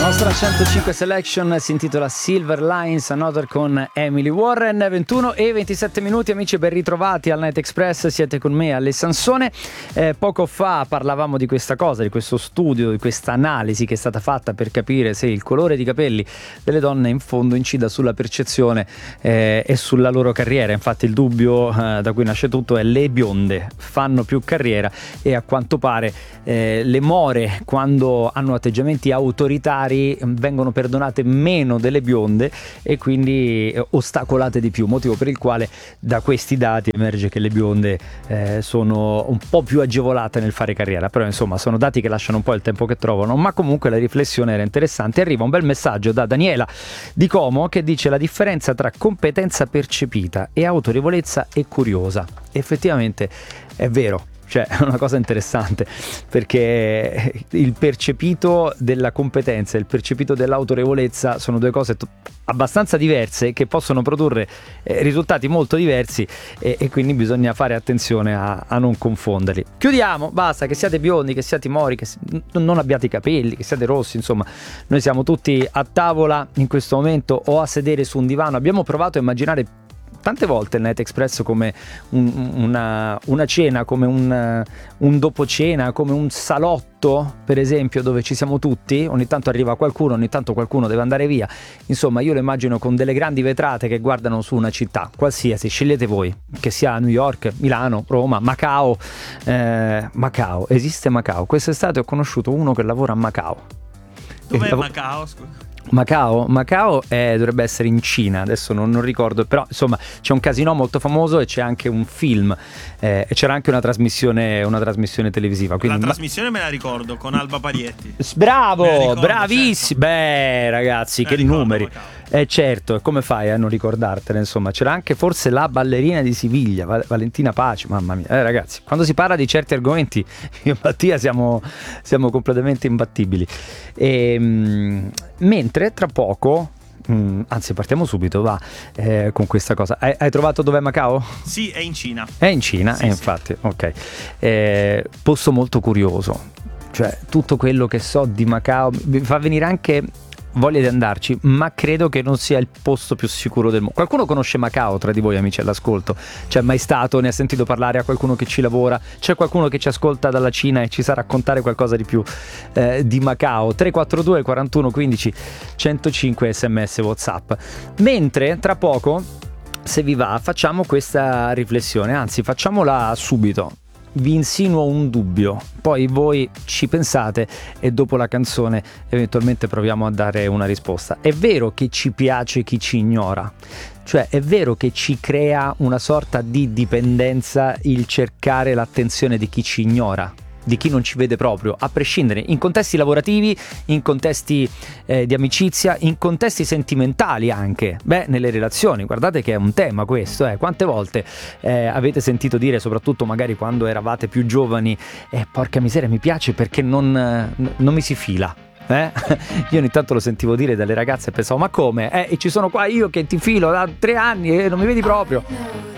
nostra 105 Selection si intitola Silver Lines, Another con Emily Warren. 21 e 27 minuti, amici, ben ritrovati al Night Express. Siete con me, Ale Sansone. Poco fa parlavamo di questa cosa, di questo studio, di questa analisi che è stata fatta per capire se il colore di capelli delle donne in fondo incida sulla percezione e sulla loro carriera. Infatti il dubbio da cui nasce tutto è: le bionde fanno più carriera, e a quanto pare le more, quando hanno atteggiamenti autoritari, vengono perdonate meno delle bionde e quindi ostacolate di più, motivo per il quale da questi dati emerge che le bionde sono un po' più agevolate nel fare carriera. Però insomma sono dati che lasciano un po' il tempo che trovano, ma comunque la riflessione era interessante. Arriva un bel messaggio da Daniela di Como che dice: la differenza tra competenza percepita e autorevolezza è curiosa. Effettivamente è vero. Cioè, è una cosa interessante, perché il percepito della competenza e il percepito dell'autorevolezza sono due cose abbastanza diverse che possono produrre risultati molto diversi, e quindi bisogna fare attenzione a non confonderli. Chiudiamo, basta, che siate biondi, che siate mori, che non abbiate i capelli, che siate rossi, insomma, noi siamo tutti a tavola in questo momento o a sedere su un divano. Abbiamo provato a immaginare tante volte il Night Express come una cena, come un dopo cena, come un salotto, per esempio, dove ci siamo tutti. Ogni tanto arriva qualcuno, ogni tanto qualcuno deve andare via. Insomma, io lo immagino con delle grandi vetrate che guardano su una città qualsiasi, scegliete voi, che sia New York, Milano, Roma, Macao. Macao, esiste Macao. Quest'estate ho conosciuto uno che lavora a Macao. Dov'è Macao, scusa? Macao dovrebbe essere in Cina, adesso non ricordo, però insomma c'è un casino molto famoso e c'è anche un film, e c'era anche una trasmissione televisiva. Quindi la trasmissione me la ricordo, con Alba Parietti. Bravo, bravissimo, certo. Beh ragazzi, che numeri. Macao. Certo, come fai a non ricordartene? Insomma, c'era anche forse la ballerina di Siviglia, Valentina Paci, mamma mia. Ragazzi, quando si parla di certi argomenti io e Mattia siamo completamente imbattibili. Mentre tra poco, anzi partiamo subito, va, con questa cosa. Hai trovato dov'è Macao? Sì, è in Cina. È in Cina, sì, infatti, ok. Posto molto curioso, cioè tutto quello che so di Macao mi fa venire anche voglia di andarci, ma credo che non sia il posto più sicuro del mondo. Qualcuno conosce Macao tra di voi, amici all'ascolto? C'è mai stato, ne ha sentito parlare? A qualcuno che ci lavora? C'è qualcuno che ci ascolta dalla Cina e ci sa raccontare qualcosa di più di Macao? 342 41 15 105 SMS WhatsApp. Mentre tra poco, se vi va, facciamo questa riflessione, anzi facciamola subito. Vi insinuo un dubbio, poi voi ci pensate e dopo la canzone eventualmente proviamo a dare una risposta. È vero che ci piace chi ci ignora? Cioè è vero che ci crea una sorta di dipendenza il cercare l'attenzione di chi ci ignora? Di chi non ci vede proprio, a prescindere, in contesti lavorativi, in contesti di amicizia, in contesti sentimentali anche, nelle relazioni. Guardate che è un tema questo, quante volte avete sentito dire, soprattutto magari quando eravate più giovani, porca miseria, mi piace perché non mi si fila. Io ogni tanto lo sentivo dire dalle ragazze e pensavo: ma come? E ci sono qua io che ti filo da 3 anni e non mi vedi proprio.